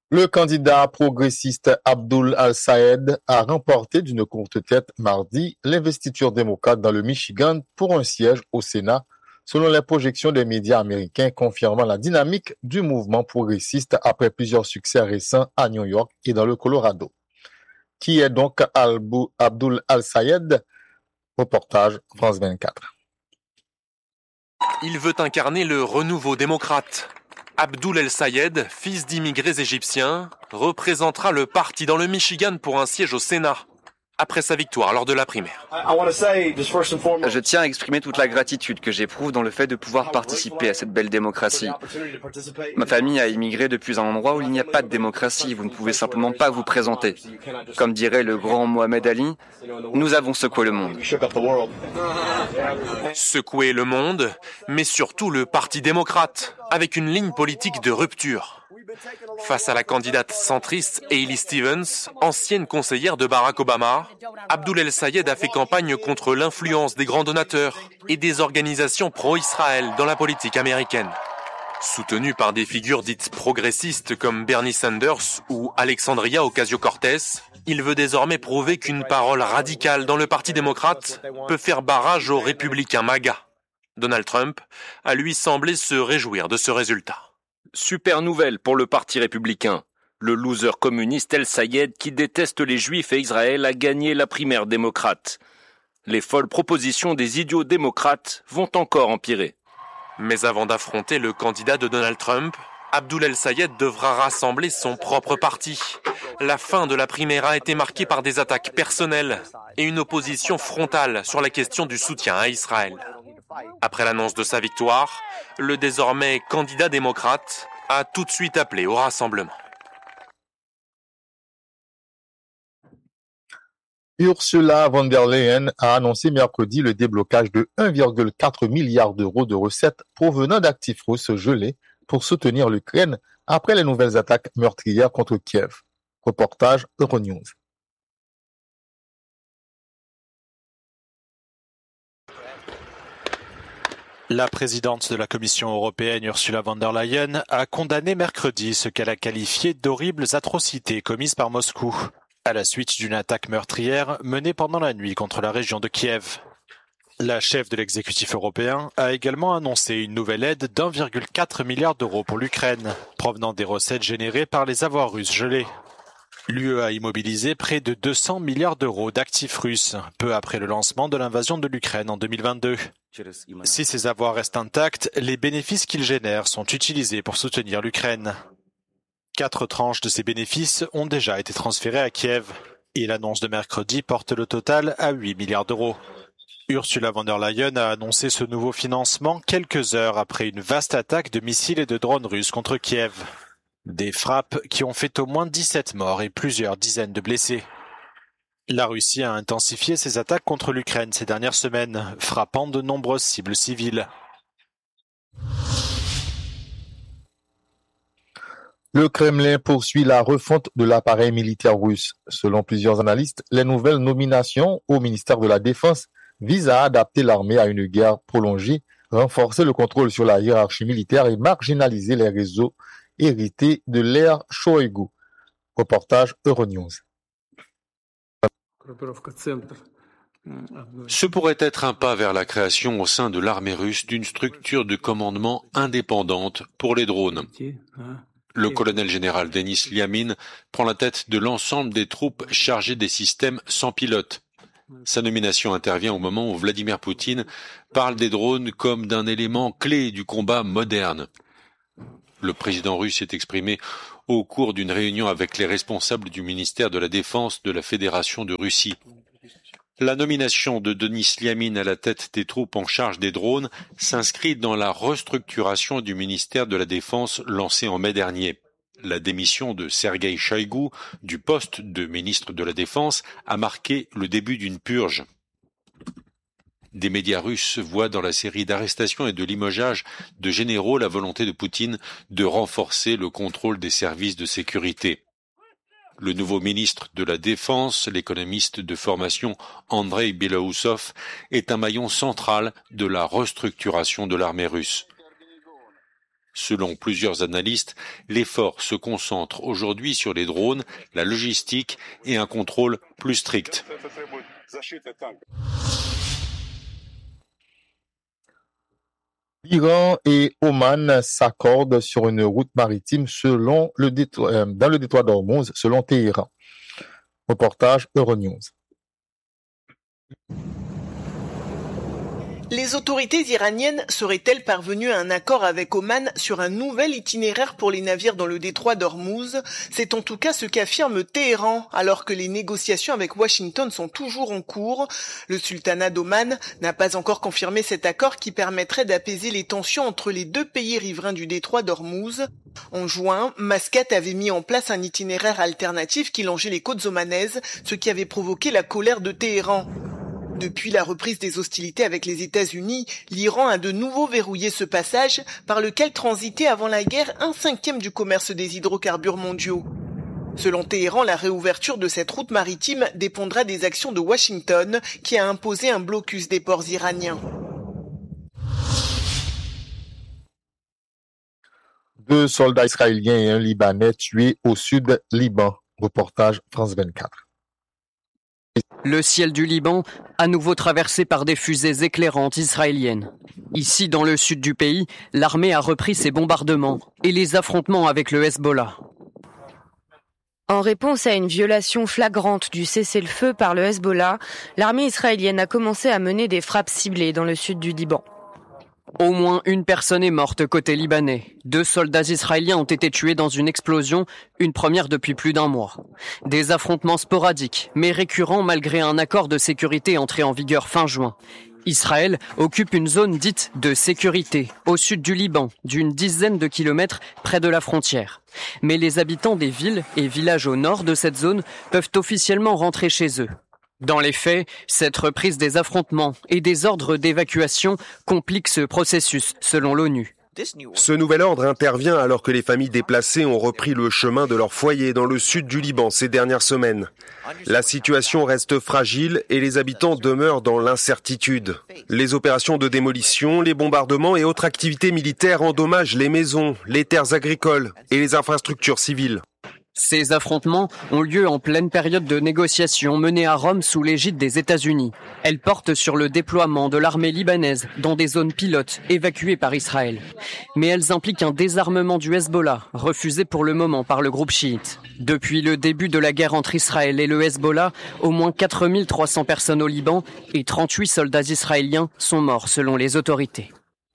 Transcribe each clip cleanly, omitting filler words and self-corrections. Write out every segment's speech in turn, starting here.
Le candidat progressiste Abdul Al-Sayed a remporté d'une courte tête mardi l'investiture démocrate dans le Michigan pour un siège au Sénat, selon les projections des médias américains confirmant la dynamique du mouvement progressiste après plusieurs succès récents à New York et dans le Colorado. Qui est donc Abdul Al-Sayed? Reportage France 24. Il veut incarner le renouveau démocrate. Abdul El-Sayed, fils d'immigrés égyptiens, représentera le parti dans le Michigan pour un siège au Sénat, après sa victoire lors de la primaire. Je tiens à exprimer toute la gratitude que j'éprouve dans le fait de pouvoir participer à cette belle démocratie. Ma famille a immigré depuis un endroit où il n'y a pas de démocratie, vous ne pouvez simplement pas vous présenter. Comme dirait le grand Mohamed Ali, nous avons secoué le monde. Secouer le monde, mais surtout le Parti démocrate, avec une ligne politique de rupture. Face à la candidate centriste Hailey Stevens, ancienne conseillère de Barack Obama, Abdul El-Sayed a fait campagne contre l'influence des grands donateurs et des organisations pro-Israël dans la politique américaine. Soutenu par des figures dites progressistes comme Bernie Sanders ou Alexandria Ocasio-Cortez, il veut désormais prouver qu'une parole radicale dans le Parti démocrate peut faire barrage aux républicains MAGA. Donald Trump a lui semblé se réjouir de ce résultat. Super nouvelle pour le Parti républicain. Le loser communiste El-Sayed, qui déteste les Juifs et Israël, a gagné la primaire démocrate. Les folles propositions des idiots démocrates vont encore empirer. Mais avant d'affronter le candidat de Donald Trump, Abdul El-Sayed devra rassembler son propre parti. La fin de la primaire a été marquée par des attaques personnelles et une opposition frontale sur la question du soutien à Israël. Après l'annonce de sa victoire, le désormais candidat démocrate a tout de suite appelé au rassemblement. Ursula von der Leyen a annoncé mercredi le déblocage de 1,4 milliard d'euros de recettes provenant d'actifs russes gelés pour soutenir l'Ukraine après les nouvelles attaques meurtrières contre Kiev. Reportage Euronews. La présidente de la Commission européenne, Ursula von der Leyen, a condamné mercredi ce qu'elle a qualifié d'horribles atrocités commises par Moscou, à la suite d'une attaque meurtrière menée pendant la nuit contre la région de Kiev. La chef de l'exécutif européen a également annoncé une nouvelle aide d'1,4 milliard d'euros pour l'Ukraine, provenant des recettes générées par les avoirs russes gelés. L'UE a immobilisé près de 200 milliards d'euros d'actifs russes, peu après le lancement de l'invasion de l'Ukraine en 2022. Si ces avoirs restent intacts, les bénéfices qu'ils génèrent sont utilisés pour soutenir l'Ukraine. 4 tranches de ces bénéfices ont déjà été transférées à Kiev, et l'annonce de mercredi porte le total à 8 milliards d'euros. Ursula von der Leyen a annoncé ce nouveau financement quelques heures après une vaste attaque de missiles et de drones russes contre Kiev. Des frappes qui ont fait au moins 17 morts et plusieurs dizaines de blessés. La Russie a intensifié ses attaques contre l'Ukraine ces dernières semaines, frappant de nombreuses cibles civiles. Le Kremlin poursuit la refonte de l'appareil militaire russe. Selon plusieurs analystes, les nouvelles nominations au ministère de la Défense visent à adapter l'armée à une guerre prolongée, renforcer le contrôle sur la hiérarchie militaire et marginaliser les réseaux hérités de l'ère Shoigu. Reportage Euronews. Ce pourrait être un pas vers la création au sein de l'armée russe d'une structure de commandement indépendante pour les drones. Le colonel général Denis Liamin prend la tête de l'ensemble des troupes chargées des systèmes sans pilote. Sa nomination intervient au moment où Vladimir Poutine parle des drones comme d'un élément clé du combat moderne. Le président russe s'est exprimé au cours d'une réunion avec les responsables du ministère de la Défense de la Fédération de Russie. La nomination de Denis Liamin à la tête des troupes en charge des drones s'inscrit dans la restructuration du ministère de la Défense lancée en mai dernier. La démission de Sergueï Shoigu du poste de ministre de la Défense a marqué le début d'une purge. Des médias russes voient dans la série d'arrestations et de limogeages de généraux la volonté de Poutine de renforcer le contrôle des services de sécurité. Le nouveau ministre de la Défense, l'économiste de formation Andrei Belousov, est un maillon central de la restructuration de l'armée russe. Selon plusieurs analystes, l'effort se concentre aujourd'hui sur les drones, la logistique et un contrôle plus strict. L'Iran et Oman s'accordent sur une route maritime dans le détroit d'Ormuz, selon Téhéran. Reportage Euronews. Les autorités iraniennes seraient-elles parvenues à un accord avec Oman sur un nouvel itinéraire pour les navires dans le détroit d'Ormuz? C'est en tout cas ce qu'affirme Téhéran, alors que les négociations avec Washington sont toujours en cours. Le sultanat d'Oman n'a pas encore confirmé cet accord qui permettrait d'apaiser les tensions entre les deux pays riverains du détroit d'Ormuz. En juin, Mascate avait mis en place un itinéraire alternatif qui longeait les côtes omanaises, ce qui avait provoqué la colère de Téhéran. Depuis la reprise des hostilités avec les États-Unis, l'Iran a de nouveau verrouillé ce passage par lequel transitait avant la guerre 1/5 du commerce des hydrocarbures mondiaux. Selon Téhéran, la réouverture de cette route maritime dépendra des actions de Washington, qui a imposé un blocus des ports iraniens. 2 soldats israéliens et un Libanais tués au sud Liban. Reportage France 24. Le ciel du Liban, à nouveau traversé par des fusées éclairantes israéliennes. Ici, dans le sud du pays, l'armée a repris ses bombardements et les affrontements avec le Hezbollah. En réponse à une violation flagrante du cessez-le-feu par le Hezbollah, l'armée israélienne a commencé à mener des frappes ciblées dans le sud du Liban. Au moins une personne est morte côté libanais. 2 soldats israéliens ont été tués dans une explosion, une première depuis plus d'1 mois. Des affrontements sporadiques, mais récurrents malgré un accord de sécurité entré en vigueur fin juin. Israël occupe une zone dite de sécurité, au sud du Liban, d'une dizaine de kilomètres près de la frontière. Mais les habitants des villes et villages au nord de cette zone peuvent officiellement rentrer chez eux. Dans les faits, cette reprise des affrontements et des ordres d'évacuation complique ce processus, selon l'ONU. Ce nouvel ordre intervient alors que les familles déplacées ont repris le chemin de leur foyer dans le sud du Liban ces dernières semaines. La situation reste fragile et les habitants demeurent dans l'incertitude. Les opérations de démolition, les bombardements et autres activités militaires endommagent les maisons, les terres agricoles et les infrastructures civiles. Ces affrontements ont lieu en pleine période de négociations menées à Rome sous l'égide des États-Unis. Elles portent sur le déploiement de l'armée libanaise dans des zones pilotes évacuées par Israël. Mais elles impliquent un désarmement du Hezbollah, refusé pour le moment par le groupe chiite. Depuis le début de la guerre entre Israël et le Hezbollah, au moins 4300 personnes au Liban et 38 soldats israéliens sont morts selon les autorités.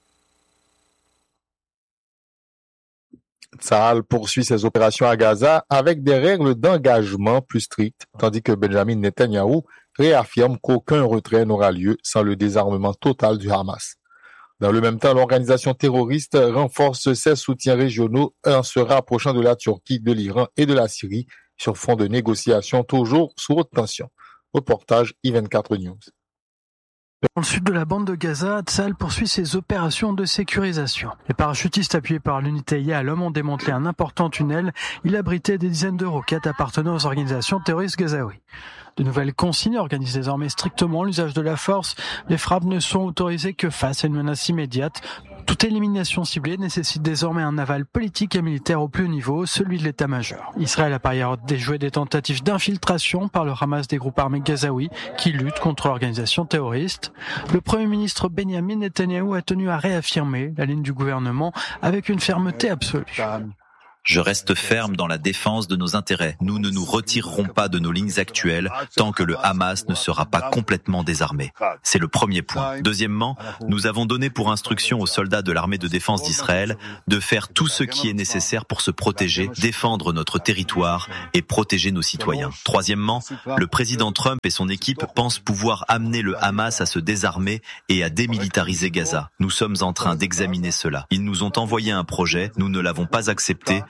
Tsahal poursuit ses opérations à Gaza avec des règles d'engagement plus strictes, tandis que Benjamin Netanyahou réaffirme qu'aucun retrait n'aura lieu sans le désarmement total du Hamas. Dans le même temps, l'organisation terroriste renforce ses soutiens régionaux en se rapprochant de la Turquie, de l'Iran et de la Syrie sur fond de négociations toujours sous haute tension. Reportage I24 News. Dans le sud de la bande de Gaza, Tsahal poursuit ses opérations de sécurisation. Les parachutistes appuyés par l'unité Yalom ont démantelé un important tunnel. Il abritait des dizaines de roquettes appartenant aux organisations terroristes gazaouis. De nouvelles consignes organisent désormais strictement l'usage de la force. Les frappes ne sont autorisées que face à une menace immédiate. Toute élimination ciblée nécessite désormais un aval politique et militaire au plus haut niveau, celui de l'état-major. Israël a par ailleurs déjoué des tentatives d'infiltration par le Hamas des groupes armés gazaouis qui luttent contre l'organisation terroriste. Le Premier ministre Benjamin Netanyahou a tenu à réaffirmer la ligne du gouvernement avec une fermeté absolue. Je reste ferme dans la défense de nos intérêts. Nous ne nous retirerons pas de nos lignes actuelles tant que le Hamas ne sera pas complètement désarmé. C'est le premier point. Deuxièmement, nous avons donné pour instruction aux soldats de l'armée de défense d'Israël de faire tout ce qui est nécessaire pour se protéger, défendre notre territoire et protéger nos citoyens. Troisièmement, le président Trump et son équipe pensent pouvoir amener le Hamas à se désarmer et à démilitariser Gaza. Nous sommes en train d'examiner cela. Ils nous ont envoyé un projet, nous ne l'avons pas accepté.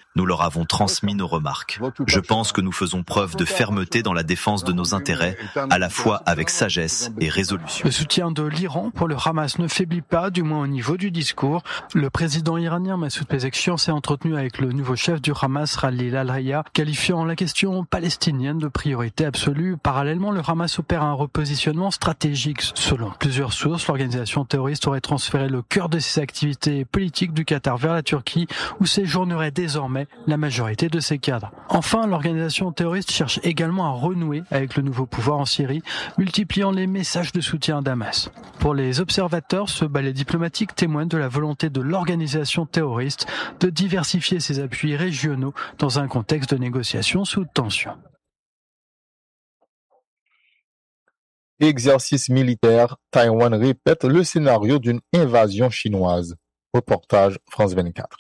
Nous leur avons transmis nos remarques. Je pense que nous faisons preuve de fermeté dans la défense de nos intérêts, à la fois avec sagesse et résolution. Le soutien de l'Iran pour le Hamas ne faiblit pas, du moins au niveau du discours. Le président iranien Massoud Pezeshkian s'est entretenu avec le nouveau chef du Hamas, Khalil al-Hayya, qualifiant la question palestinienne de priorité absolue. Parallèlement, le Hamas opère un repositionnement stratégique. Selon plusieurs sources, l'organisation terroriste aurait transféré le cœur de ses activités politiques du Qatar vers la Turquie, où séjournerait désormais la majorité de ses cadres. Enfin, l'organisation terroriste cherche également à renouer avec le nouveau pouvoir en Syrie, multipliant les messages de soutien à Damas. Pour les observateurs, ce ballet diplomatique témoigne de la volonté de l'organisation terroriste de diversifier ses appuis régionaux dans un contexte de négociations sous tension. Exercice militaire, Taïwan répète le scénario d'une invasion chinoise. Reportage France 24.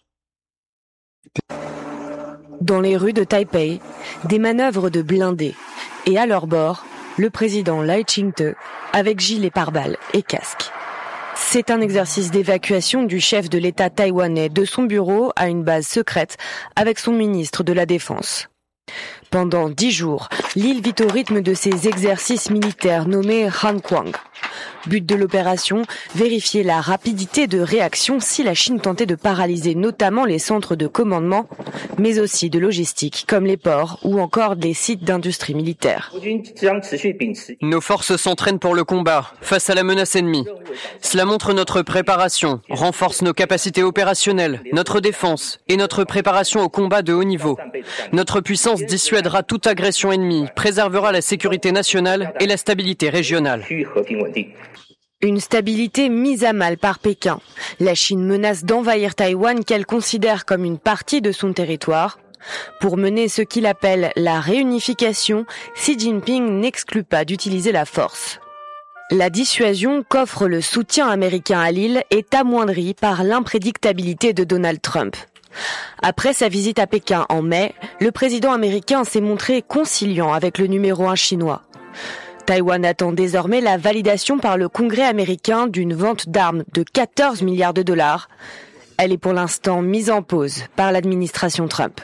Dans les rues de Taipei, des manœuvres de blindés. Et à leur bord, le président Lai Ching-te avec gilet pare-balles et casque. C'est un exercice d'évacuation du chef de l'État taïwanais de son bureau à une base secrète avec son ministre de la Défense. Pendant 10 jours, l'île vit au rythme de ces exercices militaires nommés Han Kuang. But de l'opération, vérifier la rapidité de réaction si la Chine tentait de paralyser notamment les centres de commandement, mais aussi de logistique comme les ports ou encore des sites d'industrie militaire. Nos forces s'entraînent pour le combat face à la menace ennemie. Cela montre notre préparation, renforce nos capacités opérationnelles, notre défense et notre préparation au combat de haut niveau. Notre puissance dissuadera toute agression ennemie, préservera la sécurité nationale et la stabilité régionale. Une stabilité mise à mal par Pékin. La Chine menace d'envahir Taïwan qu'elle considère comme une partie de son territoire. Pour mener ce qu'il appelle la réunification, Xi Jinping n'exclut pas d'utiliser la force. La dissuasion qu'offre le soutien américain à l'île est amoindrie par l'imprédictabilité de Donald Trump. Après sa visite à Pékin en mai, le président américain s'est montré conciliant avec le numéro 1 chinois. Taïwan attend désormais la validation par le Congrès américain d'une vente d'armes de 14 milliards de dollars. Elle est pour l'instant mise en pause par l'administration Trump.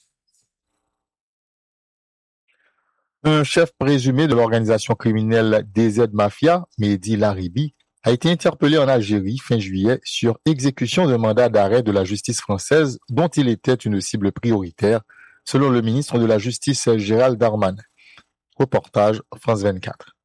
Un chef présumé de l'organisation criminelle DZ Mafia, Mehdi Laribi, a été interpellé en Algérie fin juillet sur exécution d'un mandat d'arrêt de la justice française dont il était une cible prioritaire, selon le ministre de la Justice Gérald Darmanin. Reportage France 24.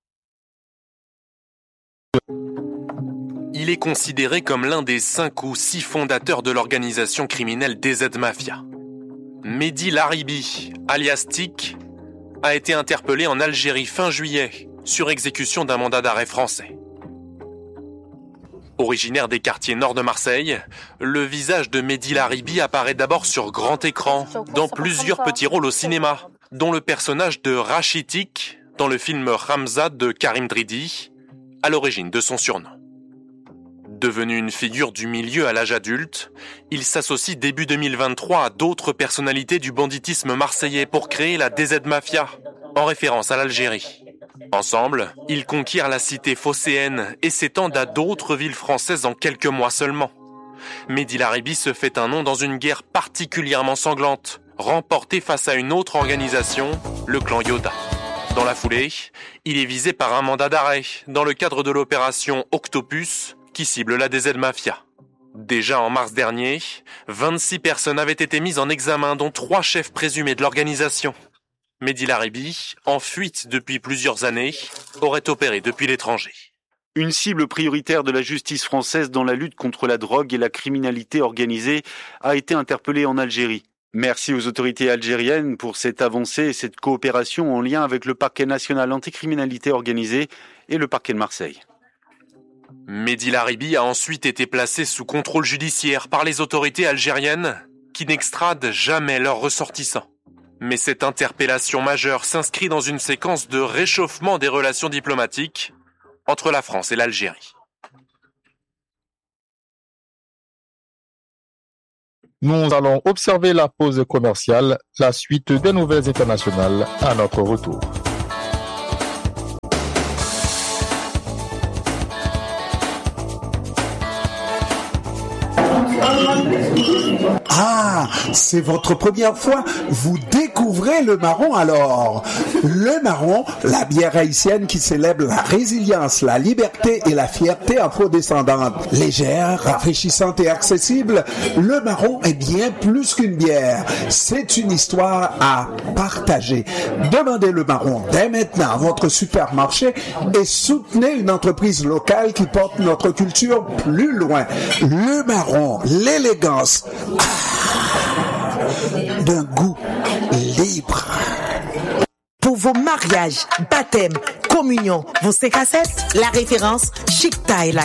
Il est considéré comme l'un des 5 ou 6 fondateurs de l'organisation criminelle DZ Mafia. Mehdi Laribi, alias Tic, a été interpellé en Algérie fin juillet sur exécution d'un mandat d'arrêt français. Originaire des quartiers nord de Marseille, le visage de Mehdi Laribi apparaît d'abord sur grand écran, dans plusieurs petits rôles au cinéma, dont le personnage de Rachitik dans le film Ramzad de Karim Dridi, à l'origine de son surnom. Devenu une figure du milieu à l'âge adulte, il s'associe début 2023 à d'autres personnalités du banditisme marseillais pour créer la DZ Mafia, en référence à l'Algérie. Ensemble, ils conquièrent la cité phocéenne et s'étendent à d'autres villes françaises en quelques mois seulement. Mehdi Laribi se fait un nom dans une guerre particulièrement sanglante, remportée face à une autre organisation, le clan Yoda. Dans la foulée, il est visé par un mandat d'arrêt dans le cadre de l'opération Octopus qui cible la DZ Mafia. Déjà en mars dernier, 26 personnes avaient été mises en examen, dont 3 chefs présumés de l'organisation. Mehdi Laribi, en fuite depuis plusieurs années, aurait opéré depuis l'étranger. Une cible prioritaire de la justice française dans la lutte contre la drogue et la criminalité organisée a été interpellée en Algérie. Merci aux autorités algériennes pour cette avancée et cette coopération en lien avec le parquet national anticriminalité organisée et le parquet de Marseille. Mehdi Laribi a ensuite été placé sous contrôle judiciaire par les autorités algériennes qui n'extradent jamais leurs ressortissants. Mais cette interpellation majeure s'inscrit dans une séquence de réchauffement des relations diplomatiques entre la France et l'Algérie. Nous allons observer la pause commerciale, la suite des nouvelles internationales à notre retour. Ah, c'est votre première fois, vous découvrez le marron alors. Le marron, la bière haïtienne qui célèbre la résilience, la liberté et la fierté afro-descendante. Légère, rafraîchissante et accessible, le marron est bien plus qu'une bière. C'est une histoire à partager. Demandez le marron dès maintenant à votre supermarché et soutenez une entreprise locale qui porte notre culture plus loin. Le marron, l'élégance d'un goût libre. Pour vos mariages, baptêmes, communions, vos 5 à 7, la référence Chic Taille.